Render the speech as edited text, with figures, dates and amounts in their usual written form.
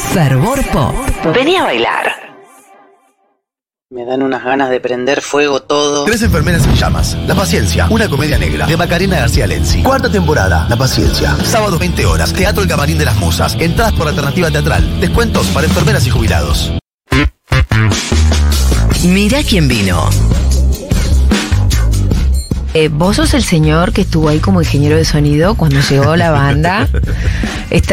Fervor Pop. Vení a bailar. Me dan unas ganas de prender fuego todo. 3 enfermeras en llamas. La Paciencia, una comedia negra de Macarena García Lenzi. 4ª temporada, La Paciencia. Sábado 20 horas, Teatro El Camarín de las Musas. Entradas por alternativa teatral. Descuentos para enfermeras y jubilados. Mira quién vino. Vos sos el señor que estuvo ahí como ingeniero de sonido cuando llegó la banda.